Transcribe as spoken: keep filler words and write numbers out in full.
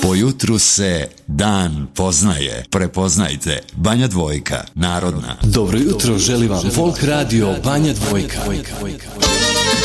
Po jutru se dan poznaje. Prepoznajte, Banja Dvojka, narodna. Dobro jutro, želi vam Folk Radio Banja Dvojka.